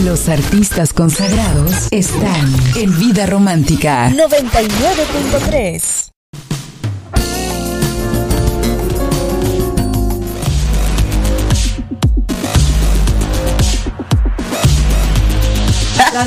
Los artistas consagrados están en Vida Romántica 99.3. Las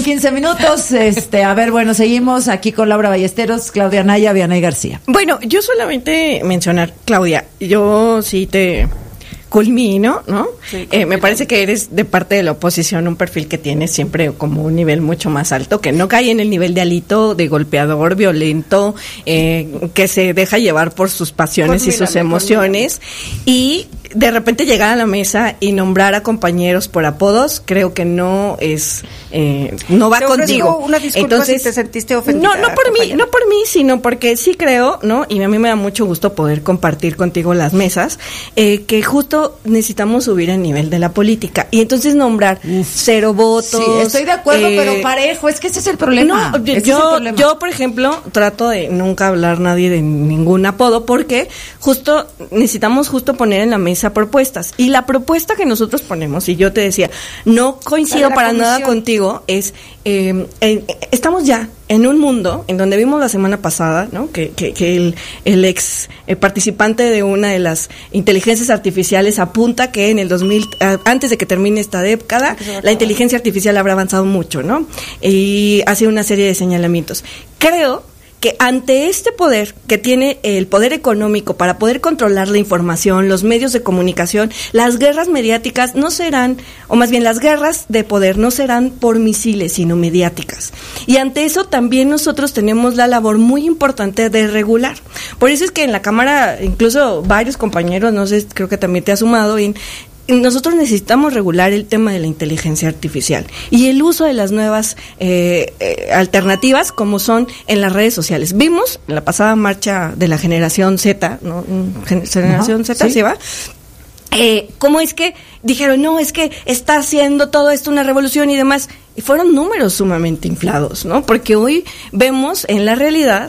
9:15. A ver, bueno, seguimos aquí con Laura Ballesteros, Claudia Anaya, Vianey García. Bueno, yo solamente mencionar, Claudia, yo sí te culmino, ¿no? Sí, me parece que eres de parte de la oposición un perfil que tiene siempre como un nivel mucho más alto, que no cae en el nivel de Alito, de golpeador, violento, que se deja llevar por sus pasiones y sus emociones, y de repente llegar a la mesa y nombrar a compañeros por apodos, creo que no es, no va contigo. Una disculpa. Entonces, si te sentiste ofendida. No por mí, sino porque sí creo, ¿no? Y a mí me da mucho gusto poder compartir contigo las mesas, que justo necesitamos subir el nivel de la política. Y entonces nombrar 0 votos. Sí, estoy de acuerdo, pero parejo, es que ese es el problema. No, yo, por ejemplo, trato de nunca hablar nadie de ningún apodo, porque justo necesitamos poner en la mesa propuestas, y la propuesta que nosotros ponemos, y yo te decía, no coincido para nada contigo, es estamos ya en un mundo en donde vimos la semana pasada, ¿no? que el ex participante de una de las inteligencias artificiales apunta que en el 2000, antes de que termine esta década, la inteligencia artificial habrá avanzado mucho, ¿no? Y hace una serie de señalamientos. Creo que ante este poder que tiene el poder económico para poder controlar la información, los medios de comunicación, las guerras mediáticas no serán, o más bien las guerras de poder no serán por misiles, sino mediáticas. Y ante eso también nosotros tenemos la labor muy importante de regular. Por eso es que en la Cámara, incluso varios compañeros, no sé, creo que también te has sumado, nosotros necesitamos regular el tema de la inteligencia artificial y el uso de las nuevas alternativas, como son en las redes sociales. Vimos en la pasada marcha de la generación Z, ¿no? Generación Z, ¿sí va? ¿Cómo es que dijeron, no, es que está haciendo todo esto una revolución y demás? Y fueron números sumamente inflados, ¿no? Porque hoy vemos en la realidad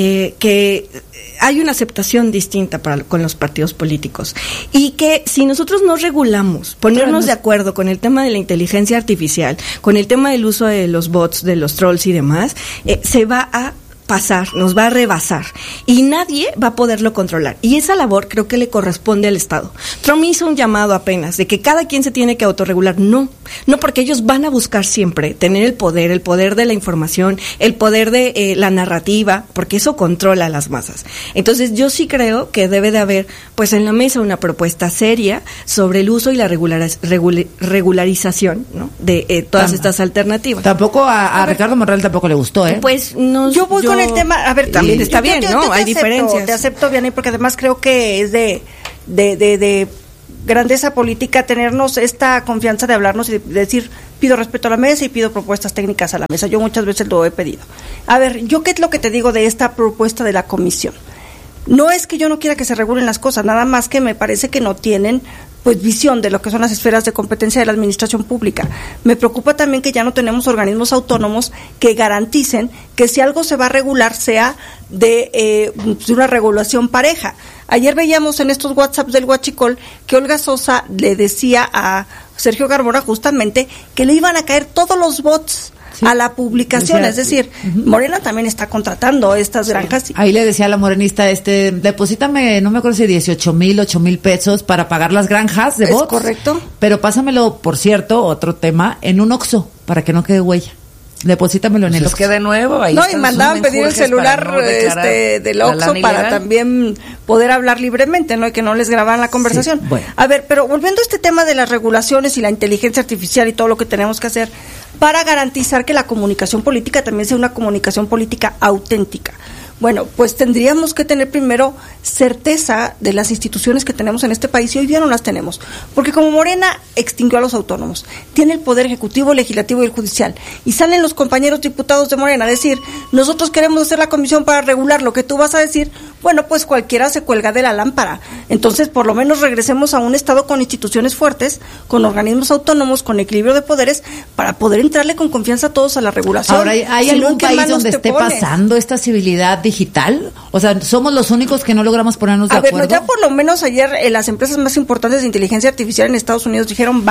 que hay una aceptación distinta con los partidos políticos, y que si nosotros no regulamos, ponernos de acuerdo con el tema de la inteligencia artificial, con el tema del uso de los bots, de los trolls y demás, se va a pasar, nos va a rebasar y nadie va a poderlo controlar, y esa labor creo que le corresponde al Estado. Trump hizo un llamado apenas de que cada quien se tiene que autorregular. No, porque ellos van a buscar siempre tener el poder de la información, el poder de la narrativa, porque eso controla a las masas. Entonces yo sí creo que debe de haber pues en la mesa una propuesta seria sobre el uso y la regularización, ¿no? De todas estas alternativas. Tampoco a Ricardo Monreal tampoco le gustó, ¿eh? Pues yo voy con el tema, a ver, también está bien, ¿no? Hay diferencias. Te acepto, Vianey, porque además creo que es de grandeza política tenernos esta confianza de hablarnos y de decir, pido respeto a la mesa y pido propuestas técnicas a la mesa. Yo muchas veces lo he pedido. A ver, ¿yo qué es lo que te digo de esta propuesta de la comisión? No es que yo no quiera que se regulen las cosas, nada más que me parece que no tienen pues visión de lo que son las esferas de competencia de la administración pública. Me preocupa también que ya no tenemos organismos autónomos que garanticen que si algo se va a regular sea de una regulación pareja. Ayer veíamos en estos WhatsApps del Huachicol que Olga Sosa le decía a Sergio Garmora justamente que le iban a caer todos los bots a la publicación, es decir, Morena también está contratando estas granjas. Ahí le decía a la morenista, deposítame, no me acuerdo si 18,000, 8,000 pesos para pagar las granjas de bots. ¿Es correcto? Pero pásamelo, por cierto, otro tema, en un Oxxo, para que no quede huella. Deposítamelo en el Oxxo. Es que de nuevo ahí y mandaban pedir el celular del Oxxo para también poder hablar libremente, ¿no? Y que no les grabaran la conversación. Sí, bueno. A ver, pero volviendo a este tema de las regulaciones y la inteligencia artificial y todo lo que tenemos que hacer para garantizar que la comunicación política también sea una comunicación política auténtica. Bueno, pues tendríamos que tener primero certeza de las instituciones que tenemos en este país, y hoy día no las tenemos, porque como Morena extinguió a los autónomos, tiene el poder ejecutivo, legislativo y el judicial, y salen los compañeros diputados de Morena a decir, nosotros queremos hacer la comisión para regular lo que tú vas a decir. Bueno, pues cualquiera se cuelga de la lámpara. Entonces, por lo menos regresemos a un Estado con instituciones fuertes, con organismos autónomos, con equilibrio de poderes, para poder entrarle con confianza a todos a la regulación. Ahora, ¿hay algún país donde esté pasando esta civilidad digital? O sea, ¿somos los únicos que no logramos ponernos de acuerdo? A ver, ya por lo menos ayer las empresas más importantes de inteligencia artificial en Estados Unidos dijeron,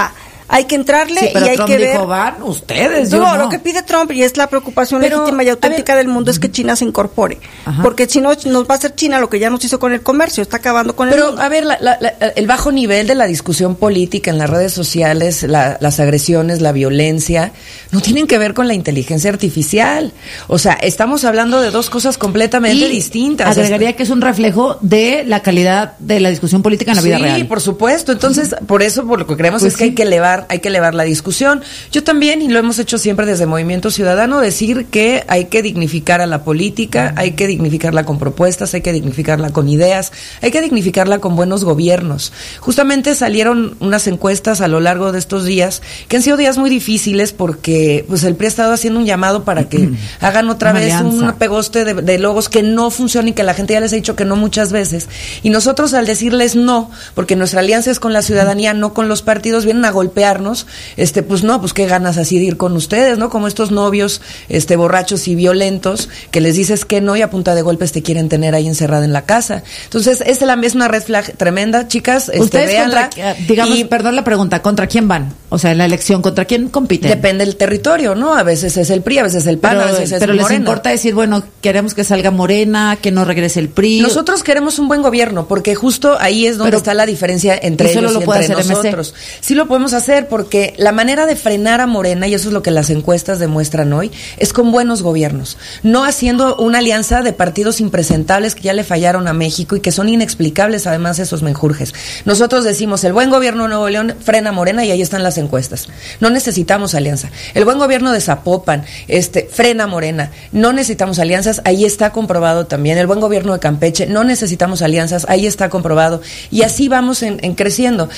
Hay que entrarle Sí, pero y hay Trump que dijo, ver. van ustedes, yo No, no. lo que pide Trump, y es la preocupación Pero, legítima y auténtica a ver, del mundo, es que China se incorpore. Ajá. Porque si no, nos va a hacer China lo que ya nos hizo con el comercio, está acabando con el Pero, mundo. a ver, el bajo nivel de la discusión política en las redes sociales, las agresiones, la violencia, no tienen que ver con la inteligencia artificial. O sea, estamos hablando de dos cosas completamente Y distintas. agregaría que es un reflejo de la calidad de la discusión política en la vida real. Sí, por supuesto. Entonces, por eso, por lo que creemos Pues es que sí. hay que elevar la discusión. Yo también, y lo hemos hecho siempre desde Movimiento Ciudadano, decir que hay que dignificar a la política, hay que dignificarla con propuestas, hay que dignificarla con ideas, hay que dignificarla con buenos gobiernos. Justamente salieron unas encuestas a lo largo de estos días, que han sido días muy difíciles porque pues el PRI ha estado haciendo un llamado para que hagan otra Una vez alianza. un pegoste de logos que no funciona y que la gente ya les ha dicho que no muchas veces. Y nosotros al decirles no, porque nuestra alianza es con la ciudadanía, no con los partidos, vienen a golpearnos, pues no, pues qué ganas así de ir con ustedes, ¿no? Como estos novios, borrachos y violentos, que les dices que no y a punta de golpes te quieren tener ahí encerrada en la casa. Entonces, es una red flag tremenda, chicas, Ustedes véanla. digamos, Y perdón la pregunta, ¿contra quién van? O sea, en la elección, ¿contra quién compiten? depende del territorio, ¿no? A veces es el PRI, a veces el PAN, a veces es pero les Morena. importa decir, bueno, queremos que salga Morena, que no regrese el PRI. Nosotros queremos un buen gobierno, porque justo ahí es donde Pero- está la diferencia entre ¿y solo ellos lo y puede entre hacer MC? nosotros. Sí lo podemos hacer, porque la manera de frenar a Morena, y eso es lo que las encuestas demuestran hoy, es con buenos gobiernos, no haciendo una alianza de partidos impresentables que ya le fallaron a México y que son inexplicables además esos menjurjes. Nosotros decimos, el buen gobierno de Nuevo León frena a Morena y ahí están las encuestas. No necesitamos alianza. El buen gobierno de Zapopan, frena a Morena. No necesitamos alianzas, ahí está comprobado también. El buen gobierno de Campeche, no necesitamos alianzas, ahí está comprobado. Y así vamos en creciendo.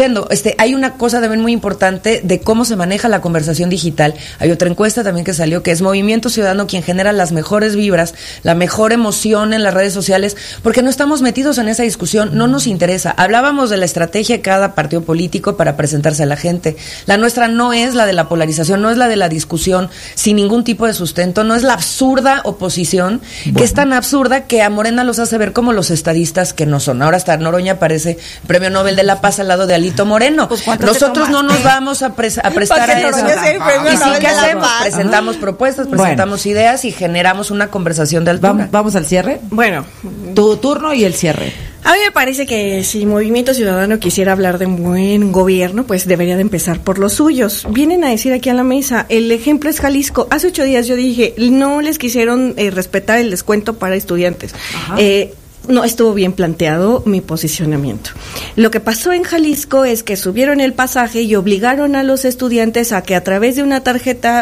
Hay una cosa también muy importante de cómo se maneja la conversación digital. Hay otra encuesta también que salió, que es Movimiento Ciudadano quien genera las mejores vibras, la mejor emoción en las redes sociales, porque no estamos metidos en esa discusión, no nos interesa. Hablábamos de la estrategia de cada partido político para presentarse a la gente. La nuestra no es la de la polarización, no es la de la discusión sin ningún tipo de sustento, no es la absurda oposición, que es tan absurda que a Morena los hace ver como los estadistas que no son. Ahora hasta Noroña parece Premio Nobel de la Paz al lado de Alito Moreno. Pues, ¿cuánto nosotros te no tomaste? nos vamos a prestar Para a que eso. Noroña sea el Premio Y sí, Nobel ¿qué de la hacemos? Paz? Presentamos propuestas, presentamos ideas y generamos una conversación de altura. Vamos al cierre. Bueno, Tu turno y el cierre. a mí me parece que si Movimiento Ciudadano quisiera hablar de un buen gobierno, pues debería de empezar por los suyos. Vienen a decir aquí a la mesa, el ejemplo es Jalisco. Hace 8 días yo dije, no les quisieron respetar el descuento para estudiantes. No estuvo bien planteado mi posicionamiento. Lo que pasó en Jalisco es que subieron el pasaje y obligaron a los estudiantes a que a través de una tarjeta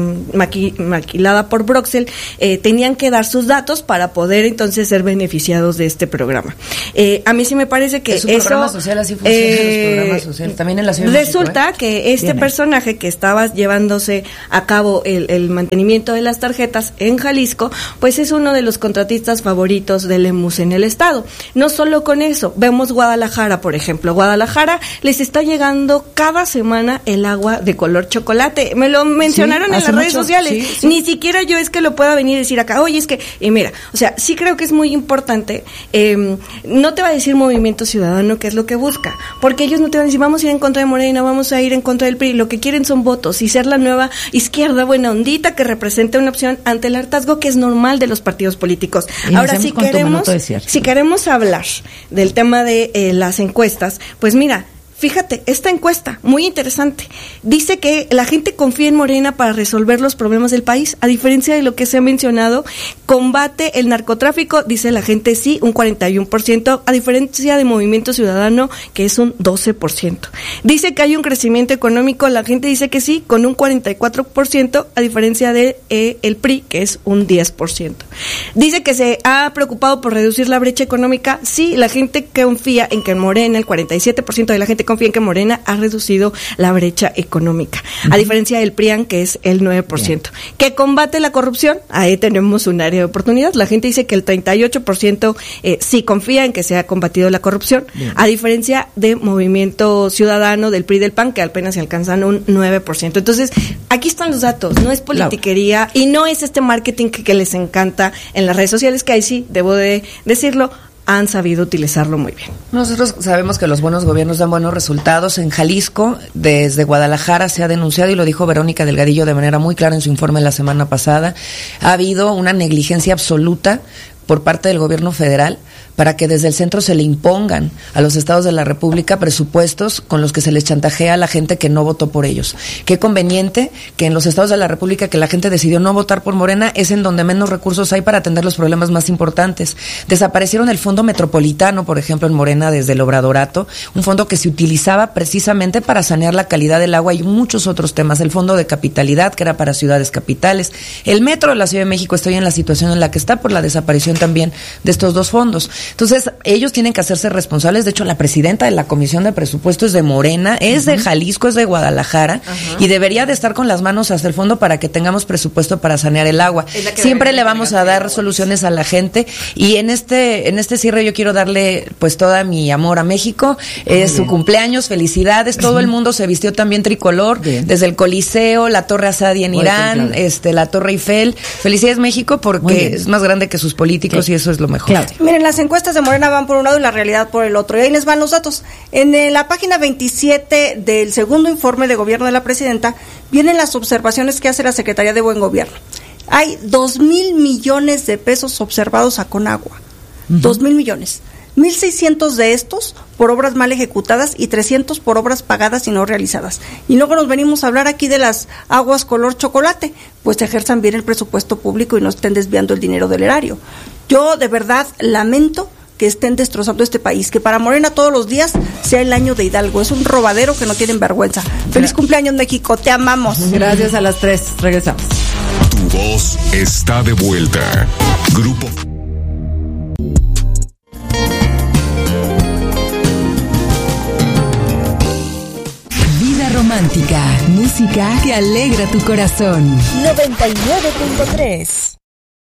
maquilada por Broxel tenían que dar sus datos para poder entonces ser beneficiados de este programa. A mí sí me parece que Es un eso programa social, así funcionan los programas sociales. También en la Ciudad de México, resulta que este Viene. personaje que estaba llevándose a cabo el mantenimiento de las tarjetas en Jalisco, pues es uno de los contratistas favoritos del Lemus en el estado. No solo con eso, vemos Guadalajara, por ejemplo. Guadalajara les está llegando cada semana el agua de color chocolate. Me lo mencionaron en hace las redes mucho, sociales. sí, sí. Ni siquiera yo es que lo pueda venir a decir acá. Oye, es que, mira, o sea, sí creo que es muy importante. No te va a decir Movimiento Ciudadano qué es lo que busca, porque ellos no te van a decir vamos a ir en contra de Morena, vamos a ir en contra del PRI. Lo que quieren son votos y ser la nueva izquierda buena ondita que represente una opción ante el hartazgo que es normal de los partidos políticos. Ahora, Iniciamos si con tu queremos, minuto de cierre. si queremos hablar del tema de las encuestas, pues mira, fíjate, esta encuesta, muy interesante, dice que la gente confía en Morena para resolver los problemas del país, a diferencia de lo que se ha mencionado, combate el narcotráfico, dice la gente sí, un 41%, a diferencia de Movimiento Ciudadano, que es un 12%. Dice que hay un crecimiento económico, la gente dice que sí, con un 44%, a diferencia de el PRI, que es un 10%. Dice que se ha preocupado por reducir la brecha económica, sí, la gente confía en que Morena, el 47% de la gente confía en que Morena ha reducido la brecha económica, a diferencia del PRIAN, que es el 9%. ¿Que combate la corrupción? Ahí tenemos un área de oportunidad. La gente dice que el 38% sí confía en que se ha combatido la corrupción, a diferencia de Movimiento Ciudadano, del PRI, del PAN, que apenas se alcanzan un 9%. Entonces, aquí están los datos, no es politiquería y no es este marketing que les encanta en las redes sociales, que ahí sí, debo de decirlo, han sabido utilizarlo muy bien. Nosotros sabemos que los buenos gobiernos dan buenos resultados. En Jalisco, desde Guadalajara se ha denunciado, y lo dijo Verónica Delgadillo de manera muy clara en su informe la semana pasada, ha habido una negligencia absoluta por parte del gobierno federal para que desde el centro se le impongan a los estados de la República presupuestos con los que se les chantajea a la gente que no votó por ellos. Qué conveniente que en los estados de la República que la gente decidió no votar por Morena es en donde menos recursos hay para atender los problemas más importantes. Desaparecieron el Fondo Metropolitano, por ejemplo, en Morena desde el Obradorato, un fondo que se utilizaba precisamente para sanear la calidad del agua y muchos otros temas. El Fondo de Capitalidad, que era para ciudades capitales. El Metro de la Ciudad de México está en la situación en la que está por la desaparición también de estos dos fondos. Entonces, ellos tienen que hacerse responsables. De hecho, la presidenta de la Comisión de Presupuesto es de Morena, es de Jalisco, es de Guadalajara, y debería de estar con las manos hasta el fondo para que tengamos presupuesto para sanear el agua. Siempre le vamos a dar soluciones a la gente, y en este cierre yo quiero darle pues toda mi amor a México. Es su cumpleaños, felicidades. Todo el mundo se vistió también tricolor, desde el Coliseo, la Torre Azadi en Irán, la Torre Eiffel. Felicidades, México, porque es más grande que sus políticos y eso es lo mejor. Claro. Miren, las encuestas de Morena van por un lado y la realidad por el otro. Y ahí les van los datos. En la página 27 del segundo informe de gobierno de la presidenta vienen las observaciones que hace la Secretaría de Buen Gobierno. Hay 2,000 millones de pesos observados a Conagua. 2,000 millones. 1,600 de estos por obras mal ejecutadas y 300 por obras pagadas y no realizadas. Y luego nos venimos a hablar aquí de las aguas color chocolate, pues ejerzan bien el presupuesto público y no estén desviando el dinero del erario. Yo de verdad lamento que estén destrozando este país, que para Morena todos los días sea el año de Hidalgo. Es un robadero que no tienen vergüenza. Feliz cumpleaños, México, te amamos. Gracias a las 3, regresamos. Tu voz está de vuelta. Grupo Vida romántica, música que alegra tu corazón. 99.3